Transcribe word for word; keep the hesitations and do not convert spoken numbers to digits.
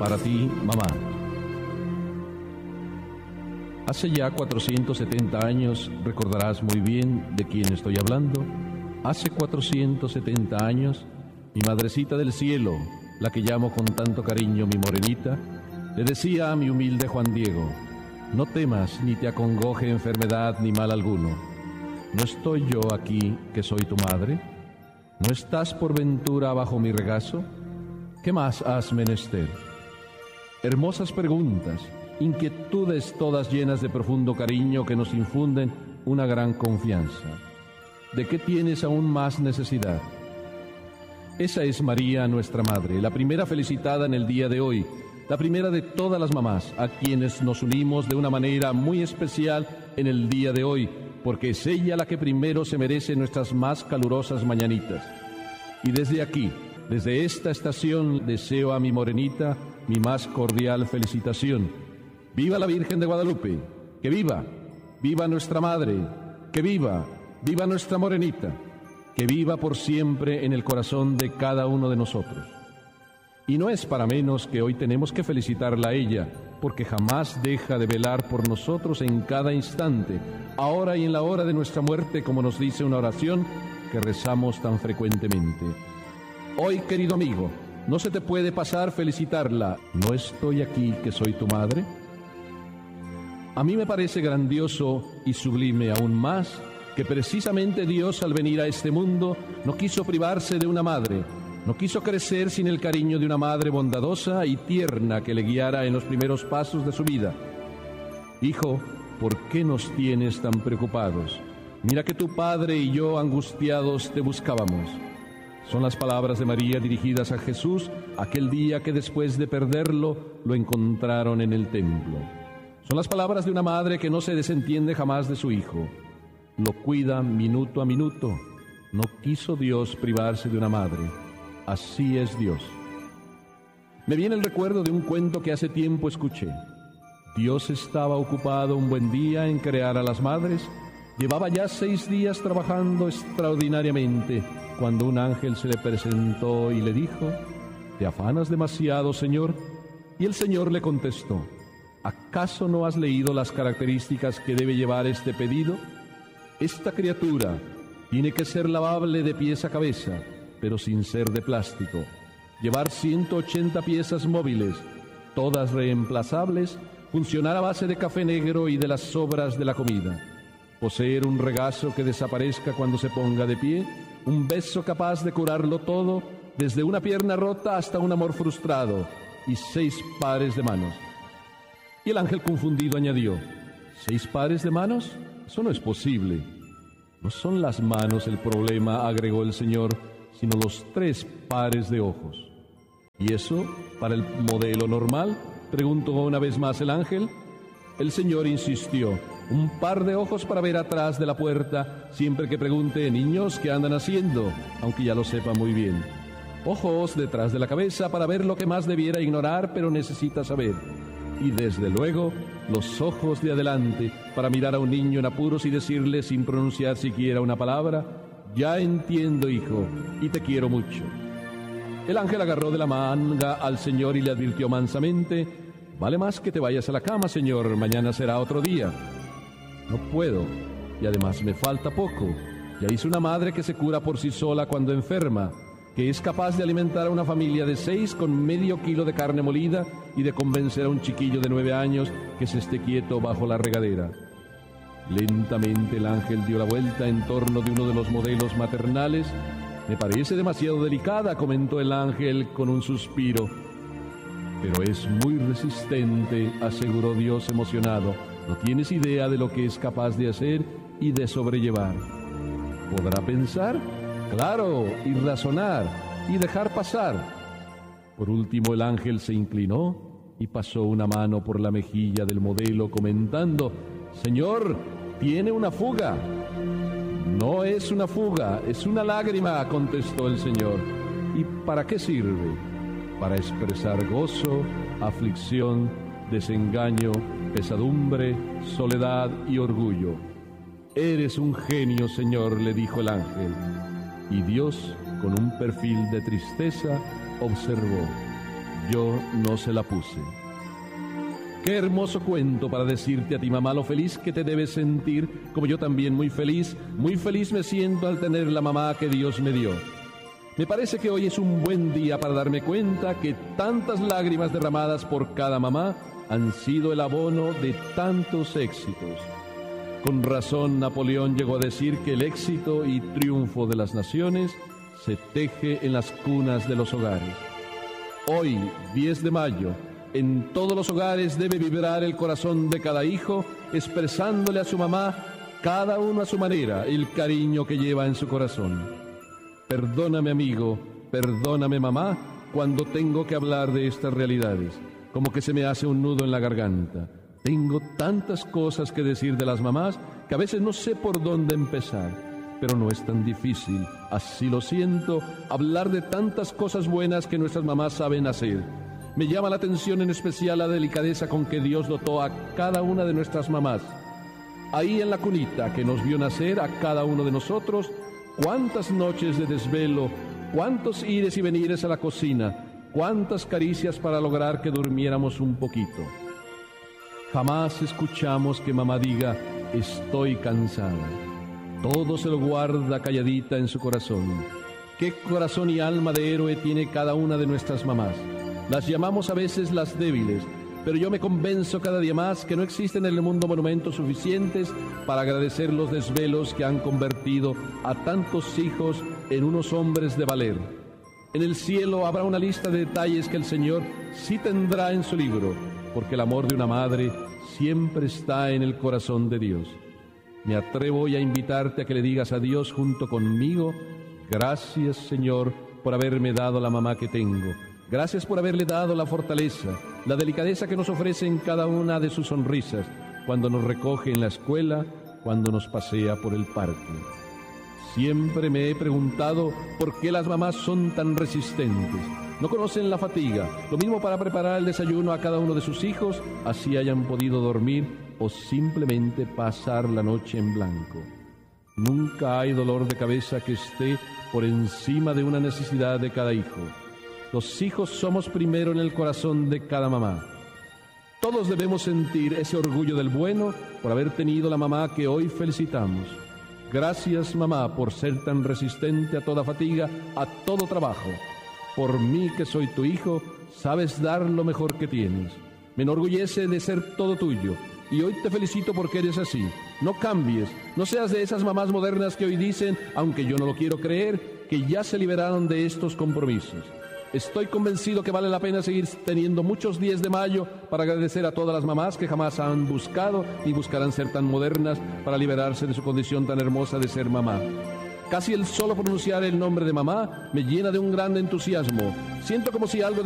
Para ti, mamá. Hace ya cuatrocientos setenta años, recordarás muy bien de quién estoy hablando. Hace cuatrocientos setenta años, mi madrecita del cielo, la que llamo con tanto cariño mi morenita, le decía a mi humilde Juan Diego: no temas ni te acongoje enfermedad ni mal alguno. ¿No estoy yo aquí que soy tu madre? ¿No estás por ventura bajo mi regazo? ¿Qué más has menester? Hermosas preguntas, inquietudes todas llenas de profundo cariño que nos infunden una gran confianza. ¿De qué tienes aún más necesidad? Esa es María, nuestra madre, la primera felicitada en el día de hoy, la primera de todas las mamás, a quienes nos unimos de una manera muy especial en el día de hoy, porque es ella la que primero se merece nuestras más calurosas mañanitas. Y desde aquí, desde esta estación, deseo a mi morenita mi más cordial felicitación. ¡Viva la Virgen de Guadalupe! ¡Que viva! ¡Viva nuestra madre! ¡Que viva! ¡Viva nuestra morenita! Que viva por siempre en el corazón de cada uno de nosotros. Y no es para menos que hoy tenemos que felicitarla a ella, porque jamás deja de velar por nosotros en cada instante, ahora y en la hora de nuestra muerte, como nos dice una oración que rezamos tan frecuentemente. Hoy, querido amigo, no se te puede pasar felicitarla. ¿No estoy aquí que soy tu madre? A mí me parece grandioso y sublime aún más que precisamente Dios, al venir a este mundo, no quiso privarse de una madre, no quiso crecer sin el cariño de una madre bondadosa y tierna que le guiara en los primeros pasos de su vida. Hijo, ¿por qué nos tienes tan preocupados? Mira que tu padre y yo, angustiados, te buscábamos. Son las palabras de María dirigidas a Jesús aquel día que después de perderlo lo encontraron en el templo. Son las palabras de una madre que no se desentiende jamás de su hijo. Lo cuida minuto a minuto. No quiso Dios privarse de una madre. Así es Dios. Me viene el recuerdo de un cuento que hace tiempo escuché. Dios estaba ocupado un buen día en crear a las madres. Llevaba ya seis días trabajando extraordinariamente cuando un ángel se le presentó y le dijo: ¿te afanas demasiado, Señor? Y el Señor le contestó: ¿acaso no has leído las características que debe llevar este pedido? Esta criatura tiene que ser lavable de pies a cabeza, pero sin ser de plástico. Llevar ciento ochenta piezas móviles, todas reemplazables, funcionar a base de café negro y de las sobras de la comida. Poseer un regazo que desaparezca cuando se ponga de pie, un beso capaz de curarlo todo, desde una pierna rota hasta un amor frustrado, y seis pares de manos. Y el ángel confundido añadió: ¿seis pares de manos? Eso no es posible. No son las manos el problema, agregó el Señor, sino los tres pares de ojos. ¿Y eso para el modelo normal?, preguntó una vez más el ángel. El Señor insistió: un par de ojos para ver atrás de la puerta siempre que pregunte: niños, ¿qué andan haciendo?, aunque ya lo sepa muy bien. Ojos detrás de la cabeza para ver lo que más debiera ignorar pero necesita saber. Y desde luego, los ojos de adelante para mirar a un niño en apuros y decirle sin pronunciar siquiera una palabra: ya entiendo, hijo, y te quiero mucho. El ángel agarró de la manga al Señor y le advirtió mansamente: vale más que te vayas a la cama, Señor, mañana será otro día. No puedo, y además me falta poco. Ya hice una madre que se cura por sí sola cuando enferma, que es capaz de alimentar a una familia de seis con medio kilo de carne molida y de convencer a un chiquillo de nueve años que se esté quieto bajo la regadera. Lentamente el ángel dio la vuelta en torno de uno de los modelos maternales. Me parece demasiado delicada, comentó el ángel con un suspiro. Pero es muy resistente, aseguró Dios emocionado. No tienes idea de lo que es capaz de hacer y de sobrellevar. ¿Podrá pensar? Claro, y razonar, y dejar pasar. Por último el ángel se inclinó y pasó una mano por la mejilla del modelo comentando: Señor, tiene una fuga. No es una fuga, es una lágrima, contestó el Señor. ¿Y para qué sirve? Para expresar gozo, aflicción, desengaño, pesadumbre, soledad y orgullo. Eres un genio, Señor, le dijo el ángel. Y Dios, con un perfil de tristeza, observó: yo no se la puse. Qué hermoso cuento para decirte a ti, mamá, lo feliz que te debes sentir, como yo también muy feliz, muy feliz me siento al tener la mamá que Dios me dio. Me parece que hoy es un buen día para darme cuenta que tantas lágrimas derramadas por cada mamá han sido el abono de tantos éxitos. Con razón, Napoleón llegó a decir que el éxito y triunfo de las naciones se teje en las cunas de los hogares. Hoy, diez de mayo, en todos los hogares debe vibrar el corazón de cada hijo, expresándole a su mamá, cada uno a su manera, el cariño que lleva en su corazón. Perdóname, amigo, perdóname, mamá, cuando tengo que hablar de estas realidades, como que se me hace un nudo en la garganta. Tengo tantas cosas que decir de las mamás que a veces no sé por dónde empezar, pero no es tan difícil, así lo siento, hablar de tantas cosas buenas que nuestras mamás saben hacer. Me llama la atención en especial la delicadeza con que Dios dotó a cada una de nuestras mamás. Ahí en la cunita que nos vio nacer a cada uno de nosotros, cuántas noches de desvelo, cuántos ires y venires a la cocina, cuántas caricias para lograr que durmiéramos un poquito. Jamás escuchamos que mamá diga, estoy cansada. Todo se lo guarda calladita en su corazón. Qué corazón y alma de héroe tiene cada una de nuestras mamás. Las llamamos a veces las débiles, pero yo me convenzo cada día más que no existen en el mundo monumentos suficientes para agradecer los desvelos que han convertido a tantos hijos en unos hombres de valer. En el cielo habrá una lista de detalles que el Señor sí tendrá en su libro, porque el amor de una madre siempre está en el corazón de Dios. Me atrevo hoy a invitarte a que le digas a Dios junto conmigo, gracias, Señor, por haberme dado la mamá que tengo. Gracias por haberle dado la fortaleza, la delicadeza que nos ofrece en cada una de sus sonrisas, cuando nos recoge en la escuela, cuando nos pasea por el parque. Siempre me he preguntado por qué las mamás son tan resistentes. No conocen la fatiga, lo mismo para preparar el desayuno a cada uno de sus hijos, así hayan podido dormir o simplemente pasar la noche en blanco. Nunca hay dolor de cabeza que esté por encima de una necesidad de cada hijo. Los hijos somos primero en el corazón de cada mamá. Todos debemos sentir ese orgullo del bueno por haber tenido la mamá que hoy felicitamos. Gracias, mamá, por ser tan resistente a toda fatiga, a todo trabajo. Por mí, que soy tu hijo, sabes dar lo mejor que tienes. Me enorgullece de ser todo tuyo. Y hoy te felicito porque eres así. No cambies, no seas de esas mamás modernas que hoy dicen, aunque yo no lo quiero creer, que ya se liberaron de estos compromisos. Estoy convencido que vale la pena seguir teniendo muchos diez de mayo para agradecer a todas las mamás que jamás han buscado ni buscarán ser tan modernas para liberarse de su condición tan hermosa de ser mamá. Casi el solo pronunciar el nombre de mamá me llena de un gran entusiasmo. Siento como si algo de